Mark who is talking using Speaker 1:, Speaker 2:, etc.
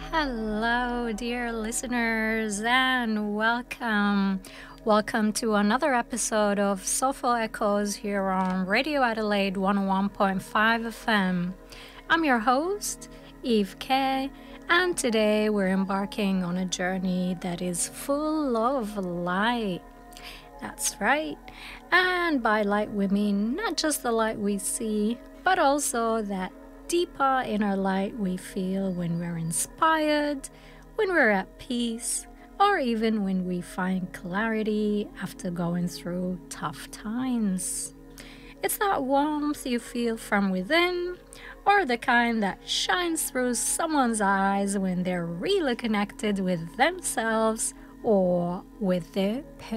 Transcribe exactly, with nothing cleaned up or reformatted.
Speaker 1: Hello, dear listeners, and welcome. Welcome to another episode of Soulful Echoes here on Radio Adelaide one oh one point five F M. I'm your host, Eve K, and today we're embarking on a journey that is full of light. That's right. And by light, we mean not just the light we see, but also that deeper inner light we feel when we're inspired, when we're at peace, or even when we find clarity after going through tough times. It's that warmth you feel from within, or the kind that shines through someone's eyes when they're really connected with themselves or with their